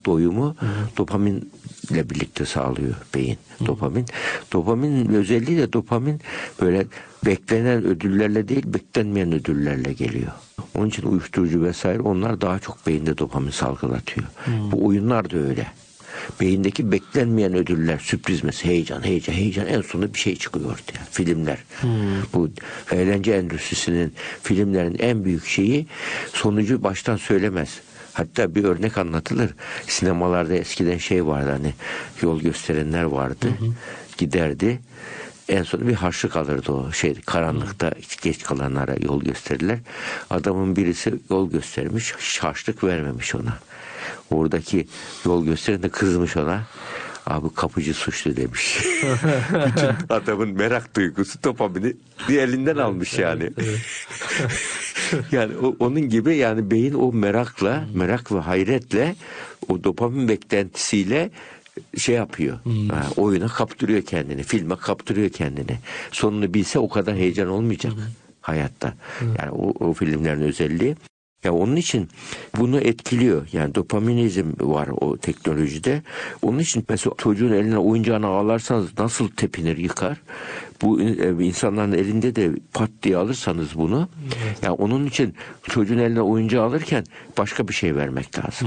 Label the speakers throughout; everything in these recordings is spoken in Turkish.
Speaker 1: doyumu dopaminle birlikte sağlıyor beyin. Dopaminin özelliği de dopamin böyle beklenen ödüllerle değil, beklenmeyen ödüllerle geliyor. Onun için uyuşturucu vesaire onlar daha çok beyinde dopamin salgılatıyor. Bu oyunlar da öyle. Beyindeki beklenmeyen ödüller, sürpriz mesela, heyecan en sonunda bir şey çıkıyor ortaya. Filmler. Bu eğlence endüstrisinin, filmlerin en büyük şeyi sonucu baştan söylemez. Hatta bir örnek anlatılır. Sinemalarda eskiden şey vardı, hani yol gösterenler vardı. Giderdi. En sonunda bir harçlık alırdı o karanlıkta geç kalanlara yol gösterirler. Adamın birisi yol göstermiş, hiç harçlık vermemiş ona. Oradaki yol gösteren de kızmış ona. Abi kapıcı suçlu demiş. Bütün adamın merak duygusu dopamini elinden almış yani. Yani onun gibi yani beyin o merak ve hayretle, o dopamin beklentisiyle şey yapıyor. Oyuna kaptırıyor kendini, filme kaptırıyor kendini. Sonunu bilse o kadar heyecan olmayacak hayatta. Yani o filmlerin özelliği. Ya onun için bunu etkiliyor. Yani dopaminizm var o teknolojide. Onun için mesela çocuğun eline oyuncağını ağlarsanız nasıl tepinir, yıkar. Bu insanların elinde de pat diye alırsanız bunu. Yani onun için çocuğun eline oyuncağı alırken başka bir şey vermek lazım.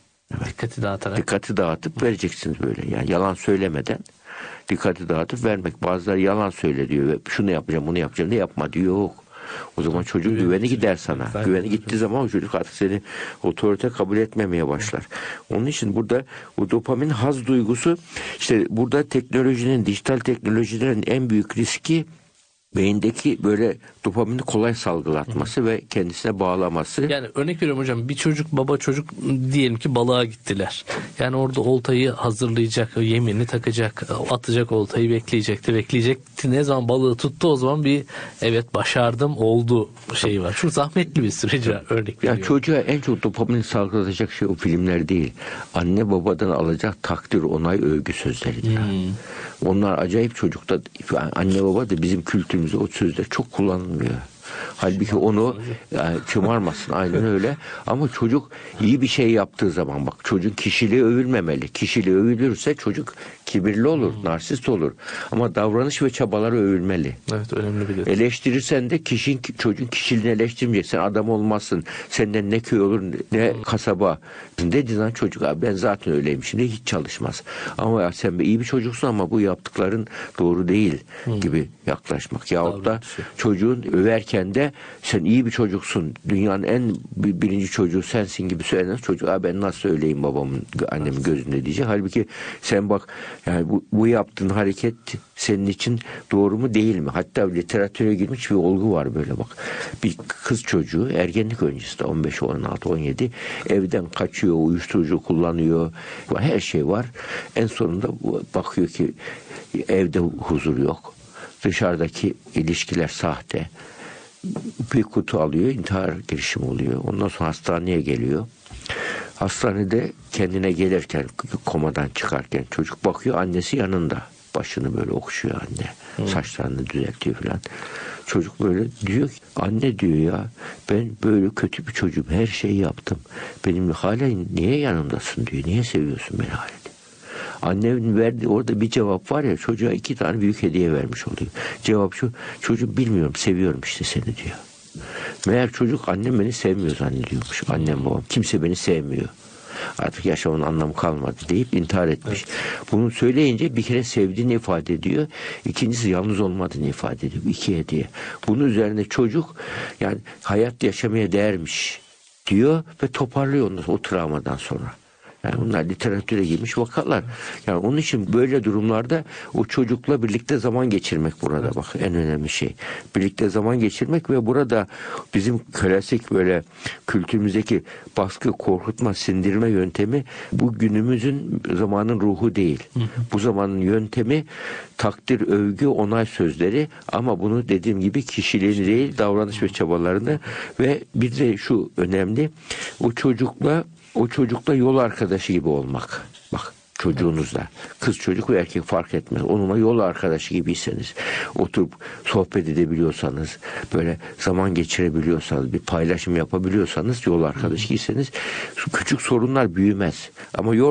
Speaker 1: Evet. Dikkati dağıtıp vereceksiniz böyle. Yani yalan söylemeden dikkati dağıtıp vermek. Bazıları yalan söyle diyor ve şunu yapacağım, bunu yapacağım, ne yapma diyor. Yok. O zaman çocuğun güveni gider sana. Güveni gittiği zaman o çocuk artık seni otorite kabul etmemeye başlar. Onun için burada o dopamin haz duygusu, işte burada teknolojinin, dijital teknolojilerin en büyük riski beyindeki böyle dopamini kolay salgılatması ve kendisine bağlaması.
Speaker 2: Yani örnek veriyorum hocam, bir baba çocuk diyelim ki balığa gittiler. Yani orada oltayı hazırlayacak, yemini takacak, atacak oltayı bekleyecekti. Ne zaman balığı tuttu o zaman bir evet başardım oldu şeyi var. Çok zahmetli bir süreç örnek veriyorum.
Speaker 1: Yani çocuğa en çok dopamini salgılatacak şey o filmler değil. Anne babadan alacak takdir, onay, övgü sözleridir. Onlar acayip çocukta. Anne baba da bizim kültürümüzde o sözler çok kullanılmıyor. Halbuki onu şımarmasın, aynen öyle. Ama çocuk iyi bir şey yaptığı zaman, bak, çocuğun kişiliği övülmemeli. Kişiliği övülürse çocuk kibirli olur, narsist olur. Ama davranış ve çabaları övülmeli.
Speaker 2: Evet, önemli bir detay.
Speaker 1: Eleştirirsen de çocuğun kişiliğini eleştirmeyeceksin. Adam olmazsın. Senden ne köy olur ne kasaba. Dediğin zaman çocuk abi ben zaten öyleymişim diye hiç çalışmaz. Ama ya sen iyi bir çocuksun ama bu yaptıkların doğru değil gibi yaklaşmak. Yahut da çocuğun överken de sen iyi bir çocuksun, dünyanın en birinci çocuğu sensin gibi söylenir. Çocuk ben nasıl öyleyim babamın, annemin gözünde diyecek. Halbuki sen bak, yani bu yaptığın hareket senin için doğru mu değil mi? Hatta literatüre girmiş bir olgu var böyle bak. Bir kız çocuğu ergenlik öncesi de 15, 16, 17 evden kaçıyor, uyuşturucu kullanıyor. Her şey var. En sonunda bakıyor ki evde huzur yok. Dışarıdaki ilişkiler sahte. Bir kutu alıyor, intihar girişimi oluyor. Ondan sonra hastaneye geliyor. Hastanede kendine gelirken, komadan çıkarken çocuk bakıyor, annesi yanında. Başını böyle okşuyor anne. Saçlarını düzeltiyor falan. Çocuk böyle diyor ki, anne diyor ya, ben böyle kötü bir çocuğum, her şeyi yaptım. Benim hala niye yanımdasın diyor. Niye seviyorsun beni hala? Annemin verdiği orada bir cevap var ya, çocuğa 2 tane büyük hediye vermiş oluyor. Cevap şu, çocuğum bilmiyorum, seviyorum işte seni diyor. Meğer çocuk annem beni sevmiyor zannediyormuş. Annem babam, kimse beni sevmiyor. Artık yaşamın anlamı kalmadı deyip intihar etmiş. Evet. Bunu söyleyince bir kere sevdiğini ifade ediyor. İkincisi yalnız olmadığını ifade ediyor. 2 hediye. Bunun üzerine çocuk yani hayat yaşamaya değermiş diyor ve toparlıyor onu o travmadan sonra. Yani bunlar literatüre girmiş vakalar. Yani onun için böyle durumlarda o çocukla birlikte zaman geçirmek burada bak en önemli şey. Birlikte zaman geçirmek ve burada bizim klasik böyle kültürümüzdeki baskı, korkutma, sindirme yöntemi bu günümüzün zamanın ruhu değil. Bu zamanın yöntemi takdir, övgü, onay sözleri ama bunu dediğim gibi kişiliğini değil, davranış ve çabalarını ve bir de şu önemli, o çocukla yol arkadaşı gibi olmak. Bak, çocuğunuzla. Kız çocuk ve erkek fark etmez. Onunla yol arkadaşı gibiyseniz, oturup sohbet edebiliyorsanız, böyle zaman geçirebiliyorsanız, bir paylaşım yapabiliyorsanız, yol arkadaşı giyseniz küçük sorunlar büyümez. Ama